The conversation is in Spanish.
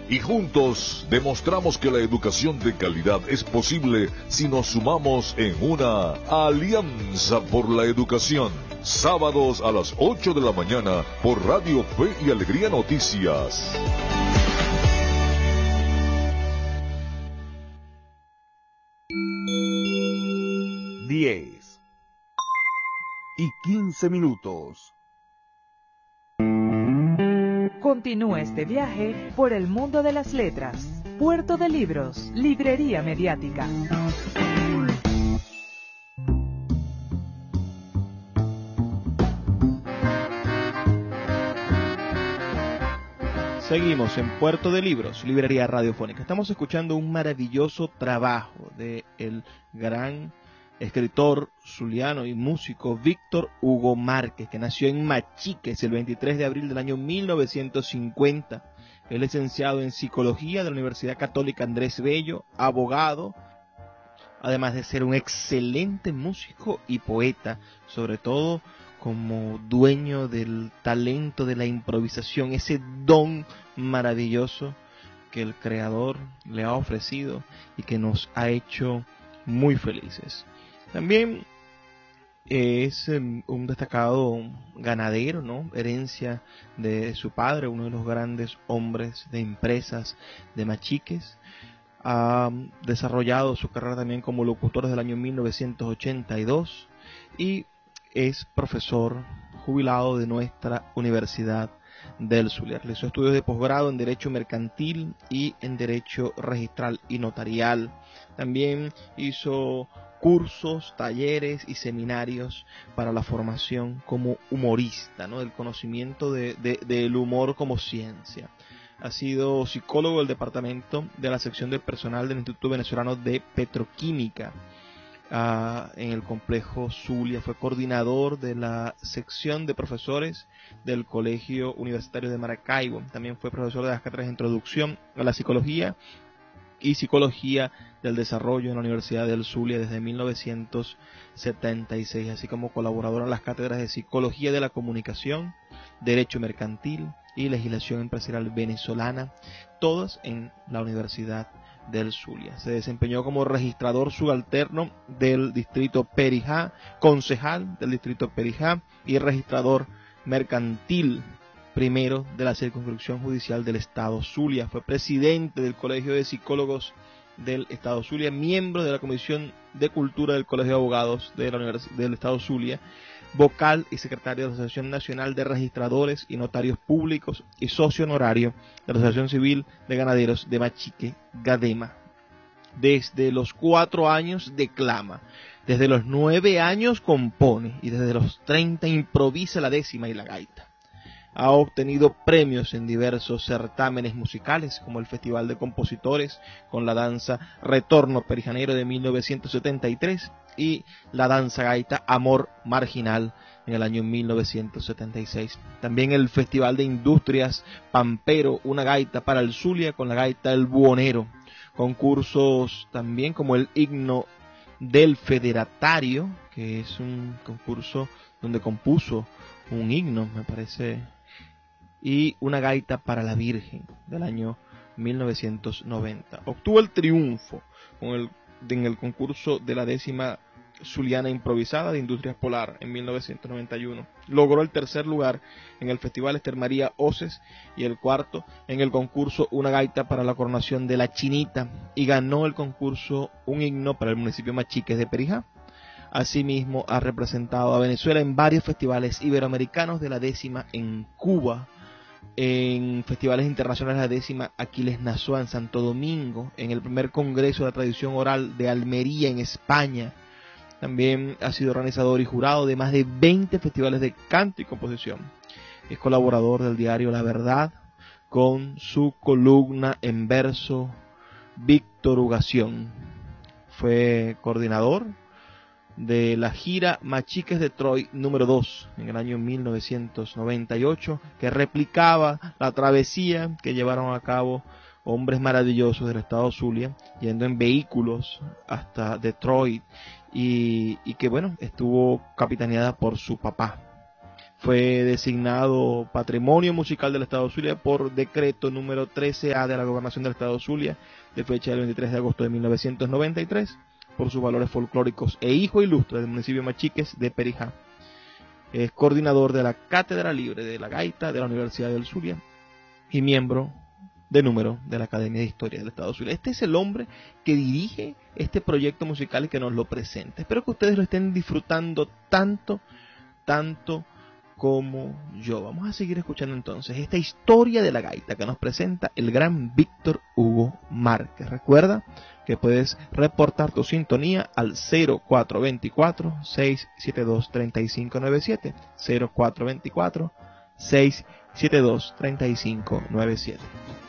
y juntos demostramos que la educación de calidad es posible si nos sumamos en una alianza por la educación. Sábados a las 8 de la mañana por Radio Fe y Alegría Noticias. y 15 minutos. Continúa este viaje por el mundo de las letras. Puerto de Libros, Librería Mediática. Seguimos en Puerto de Libros, Librería Radiofónica. Estamos escuchando un maravilloso trabajo del gran escritor zuliano y músico Víctor Hugo Márquez, que nació en Machiques el 23 de abril del año 1950. Es licenciado en Psicología de la Universidad Católica Andrés Bello, abogado, además de ser un excelente músico y poeta, sobre todo como dueño del talento de la improvisación, ese don maravilloso que el Creador le ha ofrecido y que nos ha hecho muy felices. También es un destacado ganadero, ¿no? Herencia de su padre, uno de los grandes hombres de empresas de Machiques. Ha desarrollado su carrera también como locutor desde el año 1982 y es profesor jubilado de nuestra Universidad del Zulia. Realizó estudios de posgrado en Derecho Mercantil y en Derecho Registral y Notarial. También hizo cursos, talleres y seminarios para la formación como humorista, ¿no? Del conocimiento del humor como ciencia. Ha sido psicólogo del departamento de la sección del personal del Instituto Venezolano de Petroquímica en el complejo Zulia. Fue coordinador de la sección de profesores del Colegio Universitario de Maracaibo. También fue profesor de las cátedras de Introducción a la Psicología y Psicología del Desarrollo en la Universidad del Zulia desde 1976, así como colaborador en las cátedras de Psicología de la Comunicación, Derecho Mercantil y Legislación Empresarial Venezolana, todas en la Universidad del Zulia. Se desempeñó como registrador subalterno del distrito Perijá, concejal del distrito Perijá y registrador mercantil primero de la circunscripción judicial del Estado Zulia. Fue presidente del Colegio de Psicólogos del Estado Zulia, miembro de la Comisión de Cultura del Colegio de Abogados del Estado Zulia, vocal y secretario de la Asociación Nacional de Registradores y Notarios Públicos y socio honorario de la Asociación Civil de Ganaderos de Machique, Gadema. Desde los 4 años declama, desde los 9 años compone y desde los 30 improvisa la décima y la gaita. Ha obtenido premios en diversos certámenes musicales, como el Festival de Compositores, con la danza Retorno Perijanero de 1973 y la danza gaita Amor Marginal en el año 1976. También el Festival de Industrias Pampero, una gaita para el Zulia con la gaita El Buhonero. Concursos también como el Himno del Federatario, que es un concurso donde compuso un himno, me parece, y una gaita para la Virgen del año 1990. Obtuvo el triunfo en el concurso de la décima zuliana improvisada de Industrias Polar en 1991. Logró el tercer lugar en el Festival Ester María Oces y el cuarto en el concurso Una gaita para la coronación de la Chinita y ganó el concurso Un himno para el municipio Machiques de Perijá. Asimismo ha representado a Venezuela en varios festivales iberoamericanos de la décima en Cuba, en festivales internacionales de la décima Aquiles Nazoa en Santo Domingo, en el primer Congreso de la Tradición Oral de Almería en España. También ha sido organizador y jurado de más de 20 festivales de canto y composición. Es colaborador del diario La Verdad con su columna en verso Victorugación. Fue coordinador de la gira Machiques de Troy número 2 en el año 1998, que replicaba la travesía que llevaron a cabo hombres maravillosos del estado Zulia, yendo en vehículos hasta Detroit y que bueno, estuvo capitaneada por su papá. Fue designado Patrimonio Musical del Estado Zulia por decreto número 13A de la Gobernación del Estado Zulia, de fecha del 23 de agosto de 1993, por sus valores folclóricos, e hijo ilustre del municipio Machiques de Perijá. Es coordinador de la Cátedra Libre de la Gaita de la Universidad del Zulia y miembro de número de la Academia de Historia del Estado Zulia. Este es el hombre que dirige este proyecto musical y que nos lo presenta. Espero que ustedes lo estén disfrutando tanto como yo. Vamos a seguir escuchando entonces esta historia de la gaita que nos presenta el gran Víctor Hugo Márquez. Recuerda que puedes reportar tu sintonía al 0424-672-3597, 0424-672-3597.